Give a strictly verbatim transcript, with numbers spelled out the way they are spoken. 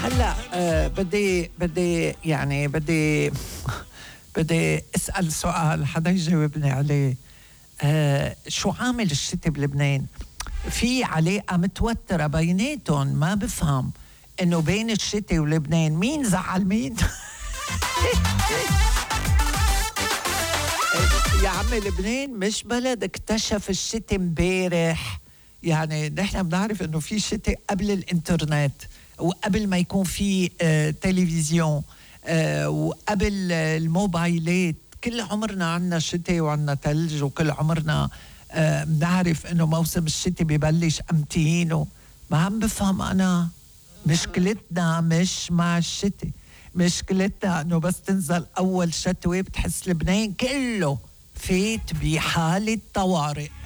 هلا آه بدي بدي يعني بدي بدي اسال سؤال حدا يجاوبني عليه. آه شو عامل الشتاء بلبنان؟ في علاقه متوتره بيناتهم، ما بفهم انه بين الشتاء ولبنان مين زعل مين. يا عمي لبنان مش بلد اكتشف الشتاء امبارح، يعني نحن بنعرف انه في شتاء قبل الانترنت وقبل ما يكون في آه تلفزيون آه وقبل آه الموبايلات. كل عمرنا عنا شتاء وعنا ثلج، وكل عمرنا آه بنعرف انه موسم الشتاء ببلش امتينه. ما عم بفهم انا، مشكلتنا مش مع الشتاء، مشكلتنا انه بس تنزل اول شتوي بتحس لبنان كله فات بحالة طوارئ.